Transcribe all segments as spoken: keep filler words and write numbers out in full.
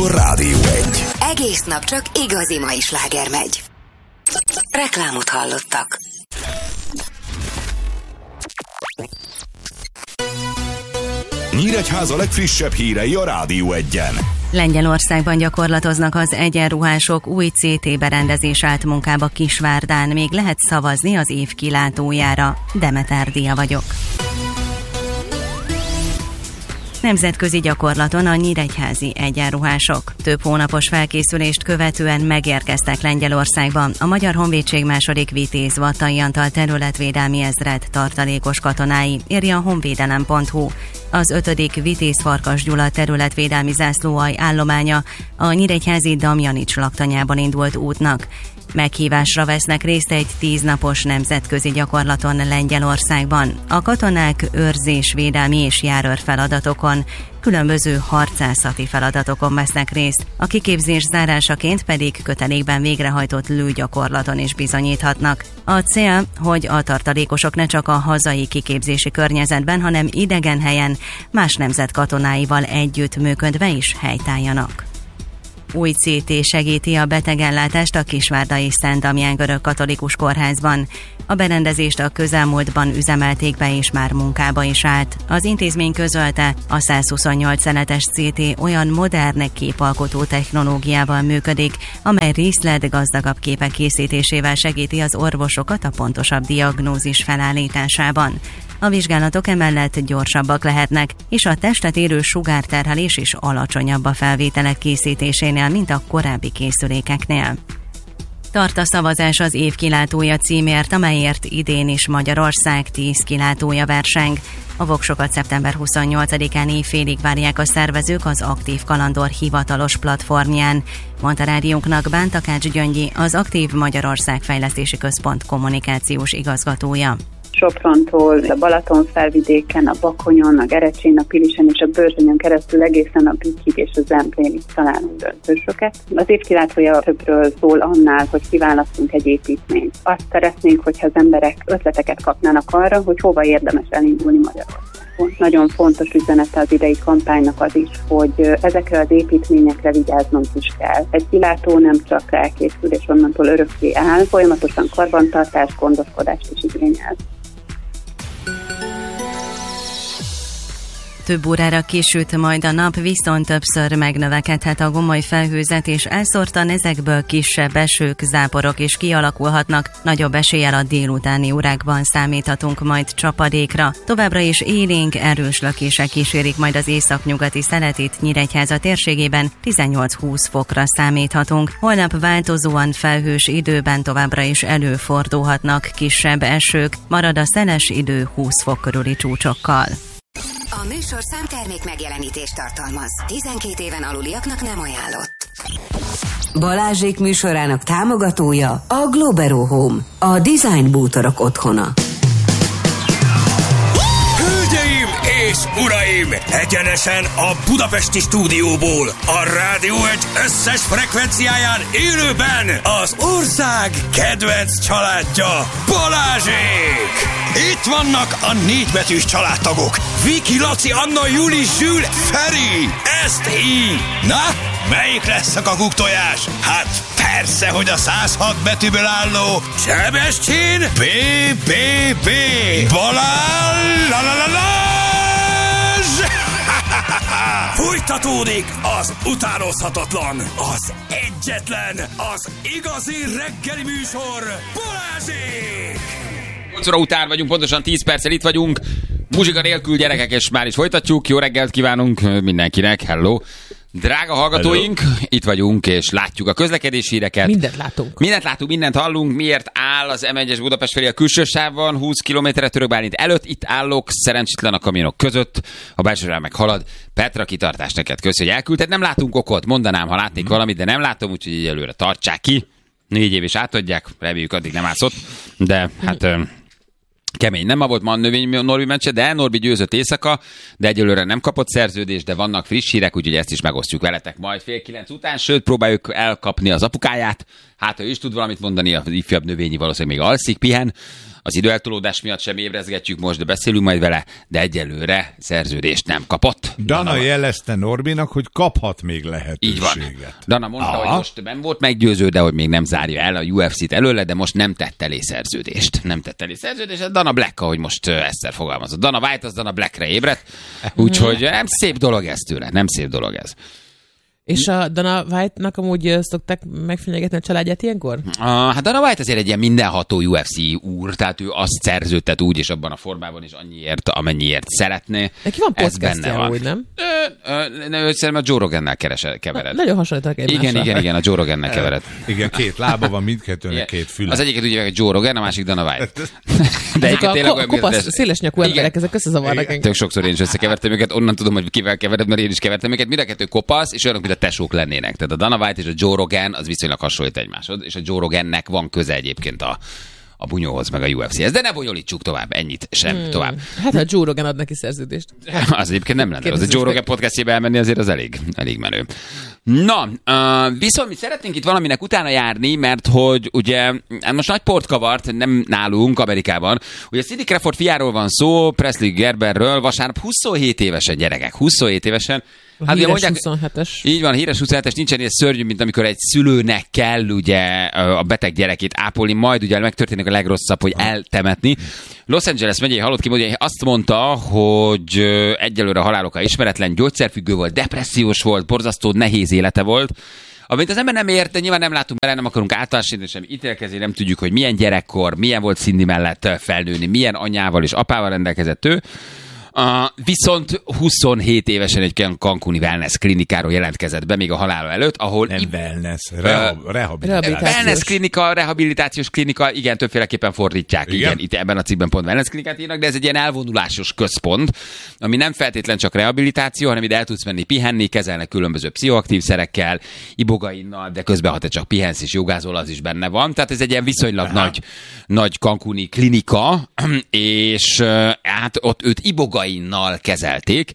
Akkor Rádió egy. Egész nap csak igazi mai sláger megy. Reklámot hallottak. Nyíregyháza legfrissebb hírei a Rádió egyen. Lengyelországban gyakorlatoznak az egyenruhások, új cé té berendezés állt munkába Kisvárdán, még lehet szavazni az év kilátójára. Demeter Dia vagyok. Nemzetközi gyakorlaton a nyíregyházi egyenruhások. Több hónapos felkészülést követően megérkeztek Lengyelországban a Magyar Honvédség második Vitéz Vattai Antal területvédelmi ezred tartalékos katonái, írja a honvédelem pont hu. Az ötödik Vitéz Farkas Gyula területvédelmi zászlóalj állománya a nyíregyházi Damjanics laktanyában indult útnak. Meghívásra vesznek részt egy tíznapos nemzetközi gyakorlaton Lengyelországban. A katonák őrzésvédelmi és járőr feladatokon, különböző harcászati feladatokon vesznek részt, a kiképzés zárásaként pedig kötelékben végrehajtott lőgyakorlaton is bizonyíthatnak. A cél, hogy a tartalékosok ne csak a hazai kiképzési környezetben, hanem idegen helyen más nemzet katonáival együtt működve is helytálljanak. Új cé té segíti a betegellátást a kisvárdai Szent Damján görögkatolikus kórházban. A berendezést a közelmúltban üzemelték be és már munkába is állt. Az intézmény közölte, a százhuszonnyolc szeletes cé té olyan modern képalkotó technológiával működik, amely részlet gazdagabb képek készítésével segíti az orvosokat a pontosabb diagnózis felállításában. A vizsgálatok emellett gyorsabbak lehetnek, és a testet érő sugárterhelés is alacsonyabb a felvételek készítésénél, mint a korábbi készülékeknél. Tart a szavazás az év kilátója címért, amelyért idén is Magyarország tíz kilátója verseng. A voksokat szeptember huszonnyolcadikán éjfélig várják a szervezők az Aktív Kalandor hivatalos platformján, mondta rádiónknak Bántakács Gyöngyi, az Aktív Magyarország Fejlesztési Központ kommunikációs igazgatója. Soprontól, a Balaton felvidéken, a Bakonyon, a Gerecsén, a Pilisen és a Börzsönyen keresztül egészen a Bükkig és a Zemplénig találunk döntősöket. Az év kilátója többről szól annál, hogy kiválasztunk egy építményt. Azt szeretnénk, hogyha az emberek ötleteket kapnának arra, hogy hova érdemes elindulni Magyarországon. Nagyon fontos üzenete az idei kampánynak az is, hogy ezekre az építményekre vigyáznunk is kell. Egy kilátó nem csak elkészül és onnantól örökké áll, folyamatosan karbantartást, gondoskodást is igényel. Több órára kisüt majd a nap, viszont többször megnövekedhet a gomoly felhőzet, és elszórtan ezekből kisebb esők, záporok is kialakulhatnak. Nagyobb eséllyel a délutáni órákban számíthatunk majd csapadékra. Továbbra is élénk, erős lökések kísérik majd az északnyugati szeletit, Nyíregyháza térségében tizennyolc-húsz fokra számíthatunk. Holnap változóan felhős időben továbbra is előfordulhatnak kisebb esők, marad a szeles idő húsz fok körüli csúcsokkal. A műsor számtermék megjelenítést tartalmaz. tizenkét éven aluliaknak nem ajánlott. Balázsék műsorának támogatója a Globero Home, a design bútorok otthona. Hölgyeim és uraim! Egyenesen a budapesti stúdióból, a Rádió egy összes frekvenciáján élőben az ország kedvenc családja, Balázsék! Itt vannak a négybetűs családtagok. Viki, Laci, Anna, Juli, Zsül, Feri. Ezt így. Na, melyik lesz a kakuktojás? Hát persze, hogy a száz hat betűből álló Sebestyén bé bé bé Balázs! Fújtatódik az utánozhatatlan, az egyetlen, az igazi reggeli műsor, Balázsék! nyolc óra után vagyunk, pontosan tíz perccel itt vagyunk. Muzsika nélkül, gyerekek, és már is folytatjuk. Jó reggelt kívánunk mindenkinek, hello! Drága hallgatóink, hello. Itt vagyunk, és látjuk a közlekedési híreket. Mindent látunk. Mindent látunk, mindent hallunk. Miért áll az em egyes Budapest felé a külső sávban, húsz kilométerre Török Bálint előtt? Itt állok, szerencsétlen a kamionok között, a belsőre meg halad. Petra, kitartás neked, köszi, hogy elküldted. Nem látunk okot, mondanám, ha látnék hmm. valamit, de nem látom, úgyhogy így előre tartsák ki. Négy év is átadják, reméljük addig nem állsz ott, de hát... Hmm. Kemény. Nem ma volt ma a növény Norbi meccse, de Norbi győzött éjszaka, de egyelőre nem kapott szerződést, de vannak friss hírek, úgyhogy ezt is megosztjuk veletek majd fél kilenc után, sőt, próbáljuk elkapni az apukáját. Hát ő is tud valamit mondani, az ifjabb növényi valószínűleg még alszik, pihen. Az időeltolódás miatt sem ébrezgetjük most, de beszélünk majd vele, de egyelőre szerződést nem kapott. Dana, Dana jelezte Norbinak, hogy kaphat még lehetőséget. Így van. Dana mondta, Aha. hogy most nem volt meggyőző, de hogy még nem zárja el a U F C-t előle, de most nem tett elé szerződést. Nem tett elé szerződést, Dana Black, ahogy most Eszter fogalmazott. Dana White az Dana Blackre ébredt, úgyhogy nem szép dolog ez tőle, nem szép dolog ez. És a Dana White-nak amúgy szokták megfenyegetni a családját ilyenkor? Uh, hát Dana White azért egy ilyen mindenható U F C úr, tehát ő azt szerződtet úgy és abban a formában is annyiért, amennyiért szeretné. Neki van podcastja amúgy, nem? Ö, ö, ö, szerintem a Joe Rogannál kevered. Na, nagyon hasonlítanak egymásra. Igen, igen, igen, a Joe Rogannál kevered. Igen, két lába van, mindkettőnek két füle. Az egyiket ugye Joe Rogan, a másik Dana White. De ezek a ko- kopasz, szélesnyakú emberek, ezek összezavarnak. Tök sokszor én is összekevertem őket, onnan tudom, hogy kivel kevered, mert én is kevertem őket. Mind a kettő kopasz, és olyanok, mint a tesók lennének. Tehát a Dana White és a Joe Rogan az viszonylag hasonlít egymáshoz, és a Joe Rogannek van köze egyébként a, a bunyóhoz, meg a U F C-hez. De ne bonyolítsuk tovább, ennyit sem hmm. tovább. Hát ha a Joe Rogan ad neki szerződést. Az egyébként nem lenne. Az a Joe Rogan podcastjébe elmenni azért az elég, elég menő. Na, uh, viszont mi szeretnénk itt valaminek utána járni, mert hogy ugye most nagy port kavart, nem nálunk, Amerikában. Ugye Cindy Crawford fiáról van szó, Presley Gerberről, vasárnap huszonhét évesen gyerekek, huszonhét évesen. A hát híres mondják, huszonhetes. Így van, híres huszonhetes, nincsen ilyen szörnyű, mint amikor egy szülőnek kell ugye a beteg gyerekét ápolni, majd ugye megtörténik a legrosszabb, hogy eltemetni. Los Angeles megyei halott ki, hogy azt mondta, hogy egyelőre a halál oka ismeretlen, gyógyszerfüggő volt, depressziós volt, borzasztó nehéz élete volt. Amit az ember nem ért, de nyilván nem látunk bele, nem akarunk általánosítani, sem ítélkezni, nem tudjuk, hogy milyen gyerekkor, milyen volt Cindy mellett felnőni, milyen anyával és apával rendelkezett ő. Uh, viszont huszonhét évesen egy Cancuni wellness klinikáról jelentkezett be még a halála előtt, ahol... Nem wellness, reha- uh, rehabilitációs. Wellness klinika, rehabilitációs klinika, igen, többféleképpen fordítják. Igen? Igen, itt ebben a cikkben pont wellness klinikát írnak, de ez egy ilyen elvonulásos központ, ami nem feltétlen csak rehabilitáció, hanem ide el tudsz menni pihenni, kezelnek különböző pszichoaktív szerekkel, ibogainnal, de közben, ha te csak pihensz és jogázol, az is benne van. Tehát ez egy ilyen viszonylag nagy, nagy Cancuni klinika, és hát ott őt ibogai innal kezelték,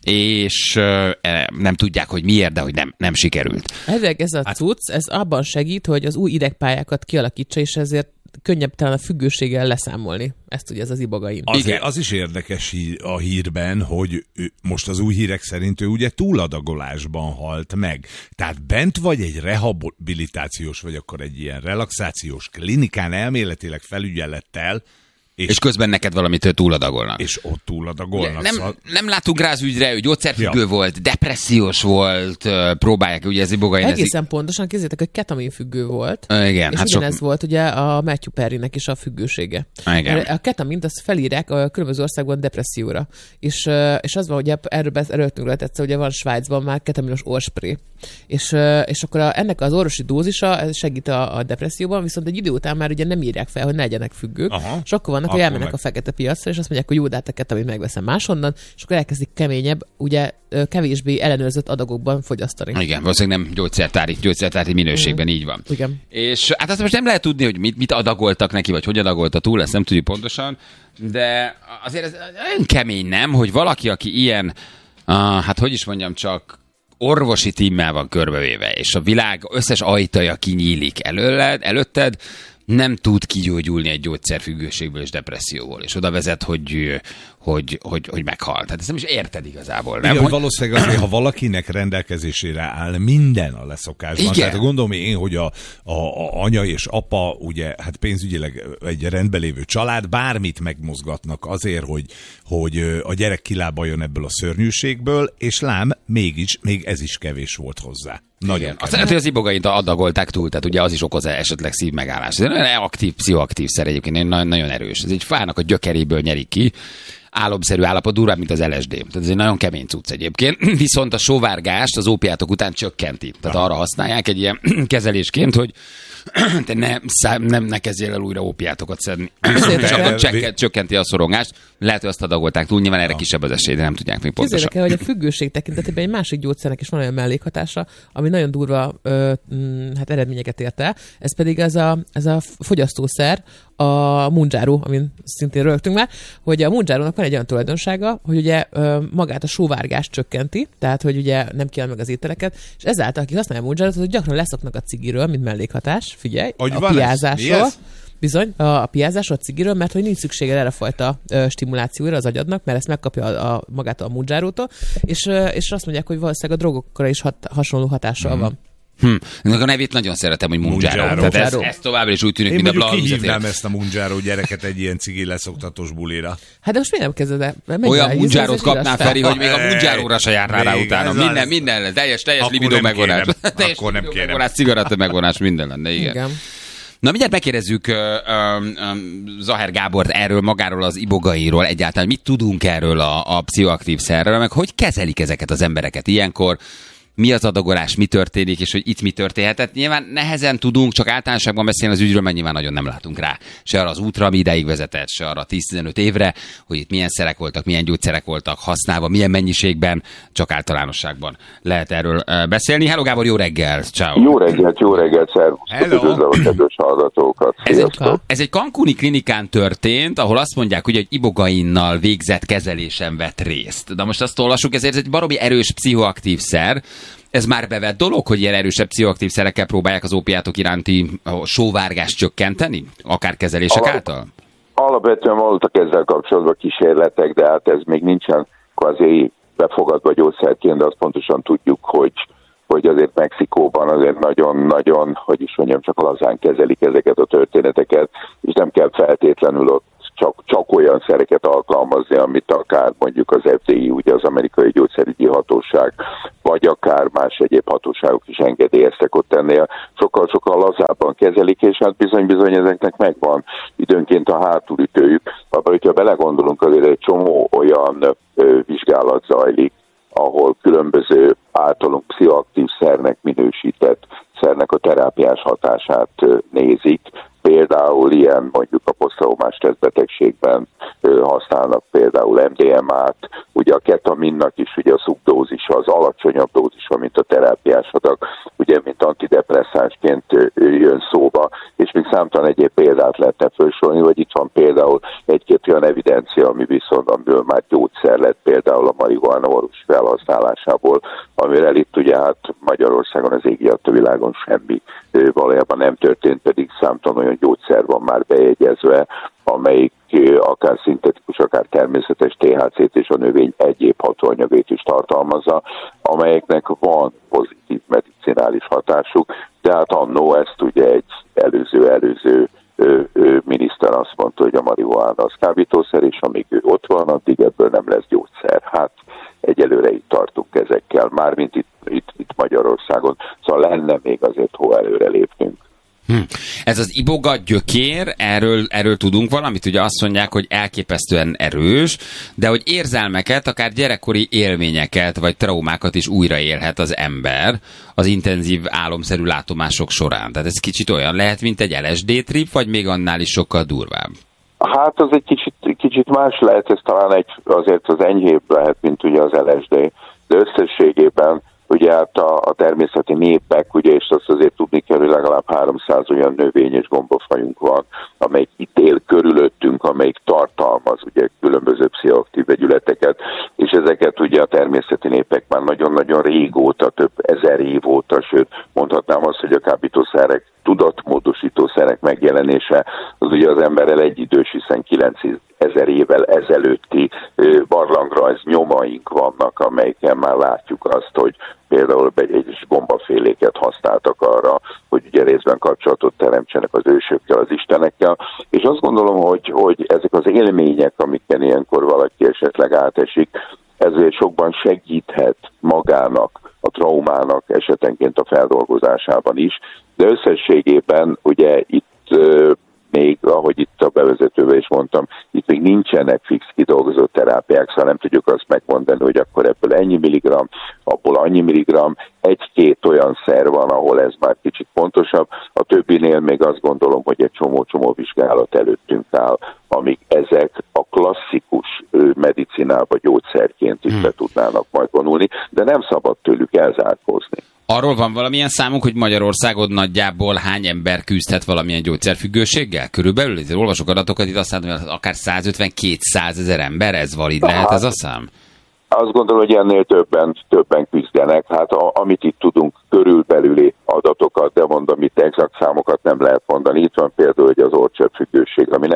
és uh, nem tudják, hogy miért, de hogy nem, nem sikerült. Ezek ez a cucc, ez abban segít, hogy az új idegpályákat kialakítsa, és ezért könnyebb talán a függőséggel leszámolni. Ezt ugye ez az ibogain. Az, az is érdekes a hírben, hogy ő, most az új hírek szerint ő ugye túladagolásban halt meg. Tehát bent vagy egy rehabilitációs, vagy akkor egy ilyen relaxációs klinikán elméletileg felügyelettel, És, és közben neked valamit túladagolnak. És ott túladagolnak. Nem, szóval... nem látunk rá az ügyre, ő gyógyszerfüggő ja. volt, depressziós volt, próbálják ugye ez ibogain. Egészen pontosan, kézzétek, hogy ketaminfüggő volt. Uh, igen. És hát ugyanez sok... volt ugye a Matthew Perrynek is a függősége. Igen. A ketamint azt felírják a különböző országban depresszióra. És, és az van, hogy erről előttünk lehet egyszer, ugye van Svájcban már ketaminos orrspré. És, és akkor a, ennek az orvosi dózisa ez segít a, a depresszióban, viszont egy idő után már ugye nem írják fel, hogy ne legyenek függők. Aha. És akkor vannak, hogy elmennek meg... a fekete piacra, és azt mondják, hogy jó, de hát a ketamint megveszem máshonnan, és akkor elkezdik keményebb, ugye kevésbé ellenőrzött adagokban fogyasztani. Igen, valószínűleg nem gyógyszertári, gyógyszertári minőségben, mm. így van. Igen. És hát azt most nem lehet tudni, hogy mit, mit adagoltak neki, vagy hogy adagolta túl, ezt nem tudjuk pontosan, de azért ez olyan kemény, nem, hogy valaki, aki ilyen, uh, hát hogy is mondjam, csak orvosi tímmel van körbevéve, és a világ összes ajtaja kinyílik előled, előtted, nem tud kigyógyulni egy gyógyszerfüggőségből és depresszióból, és oda vezet, hogy, hogy, hogy, hogy meghal. Tehát ezt nem is érted igazából. Nem? Igen, hogy... valószínűleg azért, ha valakinek rendelkezésére áll minden a leszokásban, igen. Tehát gondolom én, hogy a, a, a anya és apa, ugye, hát pénzügyileg egy rendben lévő család, bármit megmozgatnak azért, hogy, hogy a gyerek kilábaljon ebből a szörnyűségből, és lám, mégis, még ez is kevés volt hozzá. Nagyon azt lehet, hogy az ibogaint adagolták túl, tehát ugye az is okoz esetleg szívmegállás. Ez nagyon aktív, pszichoaktív szer egyébként, nagyon erős. Ez egy fának a gyökeréből nyerik ki. Álomszerű állapot, durvább, mint az el es dé. Tehát ez egy nagyon kemény cucc egyébként. Viszont a sóvárgást az ópiátok után csökkenti. Tehát arra használják egy ilyen kezelésként, hogy te ne, szám, nem ne kezdjél el újra ópiátokat szedni. És akkor csökkent, csökkenti a szorongást. Lehet, hogy azt adagolták túl, nyilván erre kisebb az esély, de nem tudják még pontosan. Képzeljük el, hogy a függőség tekintetében egy másik gyógyszernek is van olyan mellékhatása, ami nagyon durva ö, hát eredményeket ért el. Ez pedig ez a, ez a fogyasztószer, a Mounjaro, amin szintén rögtünk már, hogy a Mounjarónak van egy olyan tulajdonsága, hogy ugye ö, magát a sóvárgást csökkenti, tehát hogy ugye nem kell meg az ételeket, és ezáltal, akik használják a Mounjarot, hogy gyakran leszoknak a cigiről, mint mellékhatás, figyelj, hogy a piázásról. Bizony, a, a piázásról, a cigiről, mert hogy nincs szüksége erre fajta ö, stimulációra az agyadnak, mert ezt megkapja a, a, magát a Mounjaro-tól, és, ö, és azt mondják, hogy valószínűleg a drogokra is hat, hasonló hatással mm. van. Hm. A nevét nagyon szeretem, hogy Mounjaro. Tehát ez, ez továbbra is úgy tűnik, én mint a Blaha kihívnám ezt a Mounjaro gyereket egy ilyen cigi leszoktatós bulira. Hát de most miért nem kezded el? Olyan Mounjarot kapnál, Feri, hogy még a Mounjaróra se járnál rá utána. Minden, minden, teljes, teljes libidó megvonás. Teljes akkor nem kérem. Megvonás, cigaretta megvonás, minden lenne, igen. igen. Na, mindjárt megkérdezzük uh, um, Zahár Gábort erről, magáról az ibogairól, egyáltalán mit tudunk erről a, a pszichoaktív szerről, meg hogy kezelik ezeket az embereket ilyenkor, mi az adagolás, mi történik, és hogy itt mi történhetett. Nyilván nehezen tudunk csak általánosságban beszélni az ügyről, mert nyilván nagyon nem látunk rá. Se arra az útra, ami ideig vezetett, se arra tíz-tizenöt évre, hogy itt milyen szerek voltak, milyen gyógyszerek voltak használva, milyen mennyiségben, csak általánosságban lehet erről beszélni. Hello Gábor, jó reggel! Ciao. Jó reggelt, jó reggelt, szervusztok, üdvözlöm a kedves hallgatókat. Ez egy, ez egy cancúni klinikán történt, ahol azt mondják, hogy egy ibogainnal végzett kezelésen vett részt. De most azt olvasjuk, ezért egy baromi erős pszichoaktív szer. Ez már bevett dolog, hogy ilyen erősebb pszichoaktív szerekkel próbálják az ópiátok iránti sóvárgást csökkenteni? Akár kezelések Alap, által? Alapvetően voltak ezzel kapcsolatban kísérletek, de hát ez még nincsen kvázi befogadva gyógyszerként, de azt pontosan tudjuk, hogy, hogy azért Mexikóban azért nagyon-nagyon, hogy is mondjam, csak lazán kezelik ezeket a történeteket, és nem kell feltétlenül ott Csak, csak olyan szereket alkalmazni, amit akár mondjuk az ef dé i, ugye az amerikai gyógyszerügyi hatóság, vagy akár más egyéb hatóságok is engedélyeztek ott ennél. Sokkal-sokkal lazábban kezelik, és hát bizony-bizony ezeknek megvan időnként a hátulütőjük. Abban, hogyha belegondolunk, azért egy csomó olyan ö, vizsgálat zajlik, ahol különböző általunk pszichoaktív szernek minősített szernek a terápiás hatását nézik. Például ilyen mondjuk a posztraumás stresszbetegségben használnak például em dé em á-t, ugye a ketaminnak is ugye a szubdózisa, az alacsonyabb dózisa, mint a terápiás adag, ugye mint antidepresszánsként jön szóba, és még számtalan egyéb példát lehetne felsorolni, vagy itt van például egy-két olyan evidencia, ami viszont amiből már gyógyszer lett, például a marihuána orvosi felhasználásából, amivel itt ugye hát Magyarországon az égi adta világon semmi valójában nem történt, pedig számtalan olyan gyógyszer van már bejegyezve, amelyik akár szintetikus, akár természetes té há cét és a növény egyéb hatóanyagait is tartalmazza, amelyeknek van pozitív medicinális hatásuk, tehát annó ezt ugye egy előző-előző miniszter azt mondta, hogy a marihuána az kábítószer, és amíg ő ott van, addig ebből nem lesz gyógyszer. Hát egyelőre itt tartunk ezekkel, mármint itt, itt, itt Magyarországon, szóval lenne még azért hol előre lépnünk. Hm. Ez az iboga gyökér, erről, erről tudunk valamit, ugye azt mondják, hogy elképesztően erős, de hogy érzelmeket, akár gyerekkori élményeket, vagy traumákat is újraélhet az ember az intenzív álomszerű látomások során. Tehát ez kicsit olyan lehet, mint egy el es dé trip, vagy még annál is sokkal durvább. Hát az egy kicsit, kicsit más lehet, ez talán egy, azért az enyhébb lehet, mint ugye az el es dé, de összességében ugye hát a, a természeti népek, ugye, és azt azért tudni kell, hogy legalább háromszáz olyan növény és gombafajunk van, amelyik itt él körülöttünk, amelyik tartalmaz ugye különböző pszichoaktív vegyületeket, és ezeket ugye a természeti népek már nagyon-nagyon régóta, több ezer év óta, sőt mondhatnám azt, hogy a kábítószerek, tudatmódosítószerek megjelenése az ugye az emberrel egyidős, hiszen kilencezer évvel ezelőtti barlangrajz nyomaink vannak, amelyeken már látjuk azt, hogy például egy gombaféléket használtak arra, hogy ugye részben kapcsolatot teremtsenek az ősökkel, az istenekkel, és azt gondolom, hogy, hogy ezek az élmények, amiken ilyenkor valaki esetleg átesik, ezért sokban segíthet magának, a traumának esetenként a feldolgozásában is, de összességében ugye itt még, ahogy itt a bevezetőben is mondtam, itt még nincsenek fix kidolgozott terápiák, szóval nem tudjuk azt megmondani, hogy akkor ebből ennyi milligram, abból annyi milligram, egy-két olyan szer van, ahol ez már kicsit pontosabb, a többinél még azt gondolom, hogy egy csomó-csomó vizsgálat előttünk áll, amíg ezek a klasszikus medicinába gyógyszerként is be tudnának majd vonulni, de nem szabad tőlük elzárkózni. Arról van valamilyen számunk, hogy Magyarországon nagyjából hány ember küzdhet valamilyen gyógyszerfüggőséggel? Körülbelül? Itt olvasok adatokat, itt azt látom, hogy akár százötven-kétszázezer ember, ez valid lehet ez a szám? Azt gondolom, hogy ennél többen, többen küzdenek. Hát a, amit itt tudunk, körülbelüli adatokat, de mondom, itt exakt számokat nem lehet mondani. Itt van például, hogy az orrcsöpp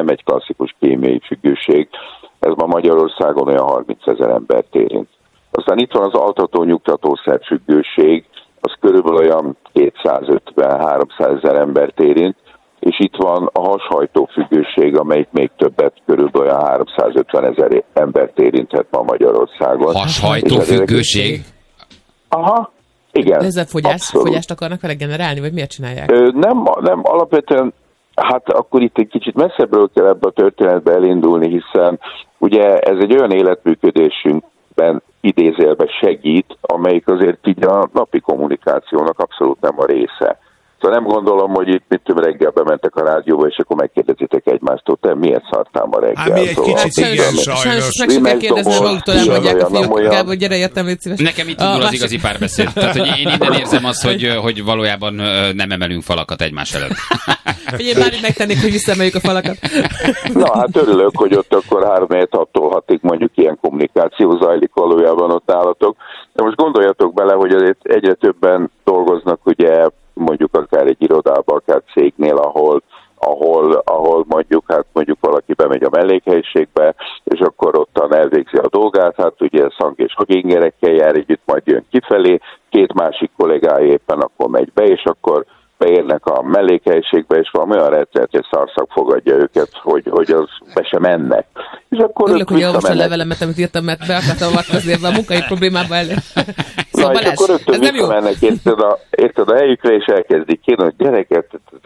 nem egy klasszikus kémiai függőség, ez ma Magyarországon olyan harmincezer embert érint. Aztán itt van az altató-nyugtatószer függőség, az körülbelül olyan kétszázötven-háromszázezer embert érint, és itt van a hashajtó függőség, amelyik még többet, körülbelül olyan háromszázötven ezer embert érinthet ma Magyarországon. Hashajtó függőség? Aha, igen. De ezzel fogyást, fogyást akarnak vele generálni, vagy miért csinálják? Ö, nem, nem, alapvetően, hát akkor itt egy kicsit messzebbről kell ebbe a történetbe elindulni, hiszen ugye ez egy olyan életműködésünkben idézélbe segít, amelyik azért így a napi kommunikációnak abszolút nem a része. Szóval nem gondolom, hogy itt mit több reggel bementek a rádióba, és akkor megkérdezitek egymástól, te miért szartál ma reggel? Hát mi egy szóval kicsit igen, sajnos. Sajnos meg sem kell kérdezni, hogy maguktól elmondják a fiúk. Gábor, gyere, jöttem, légy szíves. Nekem itt indul az igazi párbeszéd. Tehát, hogy én innen érzem azt, hogy, hogy valójában nem emelünk falakat egymás előtt. Figyelj, bármit megtennék, hogy visszaemeljük a falakat. Na, hát örülök, hogy ott akkor három hattól hatig mondjuk ilyen kommunikáció zajlik valójában ott állatok. De most gondoljatok bele, hogy azért egyre többen dolgoznak ugye mondjuk akár egy irodában, akár cégnél, ahol, ahol, ahol mondjuk, hát mondjuk valaki bemegy a mellékhelyiségbe, és akkor ottan elvégzi a dolgát, hát ugye szang és hagingerekkel jár együtt, majd jön kifelé, két másik kollégája éppen akkor megy be, és akkor beérnek a mellékhelyiségbe, és valami olyan rettenetes szarszak fogadja őket, hogy, hogy az be sem mennek. És akkor örülök, hogy olvasd a levelemet, amit írtam, mert be akartam avatkozni ebbe a munkai problémába elő. Szóval na, és akkor rögtön visszamennek, érted a, érted a helyükre, és elkezdik kérni, hogy gyereket,